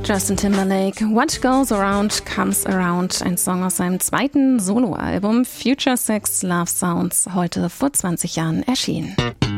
Justin Timberlake, What Goes Around Comes Around, ein Song aus seinem zweiten Soloalbum Future Sex Love Sounds, heute vor 20 Jahren erschienen.